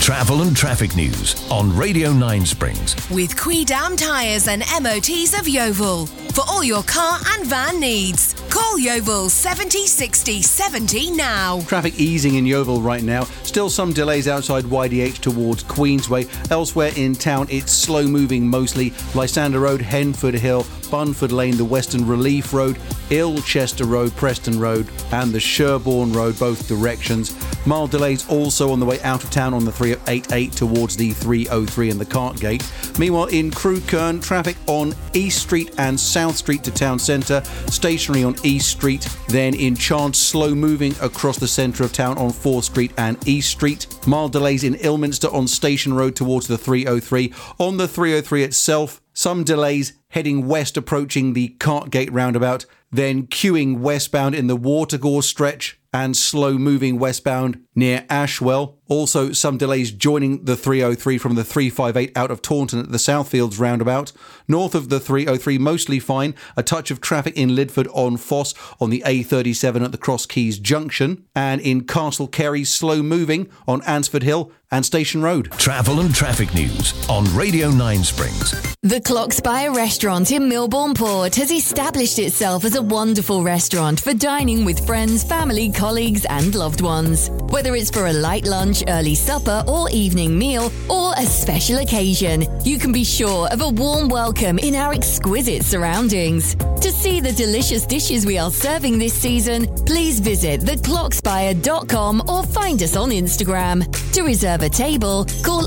Travel and traffic news on Radio 9 Springs. With Quidam Tyres and MOTs of Yeovil. For all your car and van needs. Call Yeovil 70 60 70 now. Traffic easing in Yeovil right now. Still some delays outside YDH towards Queensway. Elsewhere in town, it's slow moving mostly. Lysander Road, Henford Hill, Bunford Lane, the Western Relief Road, Ilchester Road, Preston Road and the Sherborne Road, both directions. Mild delays also on the way out of town on the 388 towards the 303 and the Cartgate. Meanwhile, in Crewkerne, traffic on East Street and South Street to town centre, stationary on East Street. Then in Chance, slow moving across the centre of town on 4th Street and East Street. Mild delays in Ilminster on Station Road towards the 303. On the 303 itself, some delays heading west approaching the Cartgate roundabout, then queuing westbound in the Watergore stretch and slow moving westbound near Ashwell. Also some delays joining the 303 from the 358 out of Taunton at the Southfields roundabout. North of the 303 mostly fine, a touch of traffic in Lidford on Foss on the A37 at the Cross Keys Junction, and in Castle Kerry slow moving on Ansford Hill and Station Road. Travel and traffic news on Radio 9 Springs. The Clockspire restaurant in Milbourne Port has established itself as a wonderful restaurant for dining with friends, family, colleagues and loved ones. Whether it's for a light lunch, early supper or evening meal, or a special occasion, you can be sure of a warm welcome in our exquisite surroundings. To see the delicious dishes we are serving this season, please visit theclockspire.com or find us on Instagram. To reserve a table, call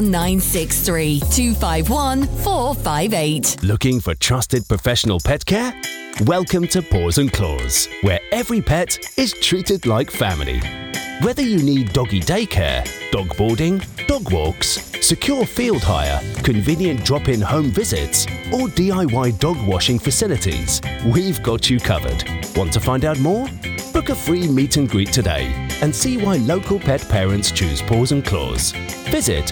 01963 251 458. Looking for trusted professional pet care? Welcome to Paws and Claws, where every pet is treated like family. Whether you need doggy daycare, dog boarding, dog walks, secure field hire, convenient drop-in home visits, or DIY dog washing facilities, we've got you covered. Want to find out more? Book a free meet and greet today and see why local pet parents choose Paws and Claws. Visit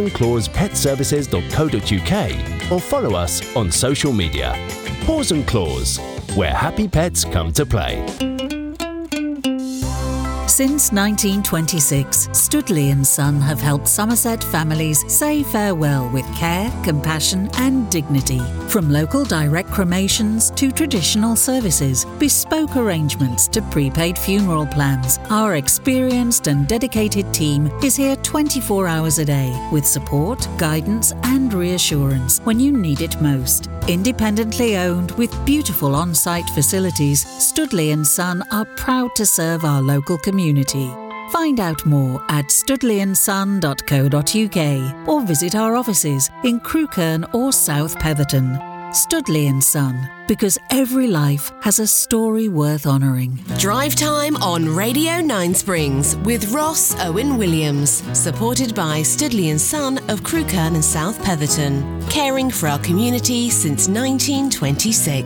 pawsandclawspetservices.co.uk or follow us on social media. Paws and Claws, where happy pets come to play. Since 1926, Studley & Son have helped Somerset families say farewell with care, compassion and dignity. From local direct cremations to traditional services, bespoke arrangements to prepaid funeral plans, our experienced and dedicated team is here 24 hours a day with support, guidance and reassurance when you need it most. Independently owned with beautiful on-site facilities, Studley & Son are proud to serve our local community. Find out more at studleyandson.co.uk or visit our offices in Crewkerne or South Petherton. Studley & Son, because every life has a story worth honouring. Drive time on Radio 9 Springs with Ross Owen Williams. Supported by Studley & Son of Crewkerne and South Petherton. Caring for our community since 1926.